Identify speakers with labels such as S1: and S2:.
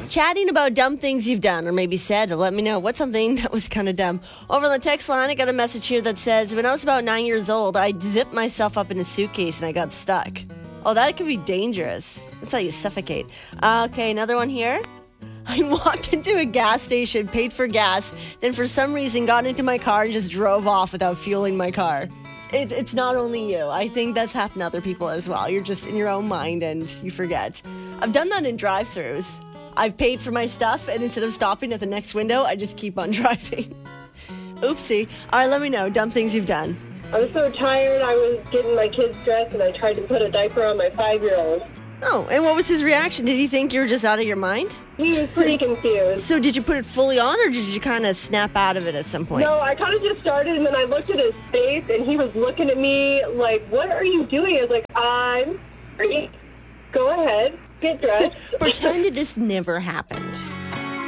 S1: Chatting about dumb things you've done or maybe said. Let me know what's something that was kind of dumb. Over on the text line, I got a message here that says, when I was about 9 years old, I zipped myself up in a suitcase and I got stuck. Oh, that could be dangerous. That's how you suffocate. Okay, another one here. I walked into a gas station, paid for gas, then for some reason got into my car and just drove off without fueling my car. It's not only you. I think that's happened to other people as well. You're just in your own mind and you forget. I've done that in drive-thrus. I've paid for my stuff, and instead of stopping at the next window, I just keep on driving. Oopsie. All right, let me know. Dumb things you've done.
S2: I was so tired, I was getting my kids dressed, and I tried to put a diaper on my 5-year-old.
S1: Oh, and what was his reaction? Did he think you were just out of your mind?
S2: He was pretty confused.
S1: So did you put it fully on, or did you kind of snap out of it at some point?
S2: No, I kind of just started, and then I looked at his face, and he was looking at me like, what are you doing? I was like, I'm free. Go ahead, get dressed.
S1: Pretend this never happened.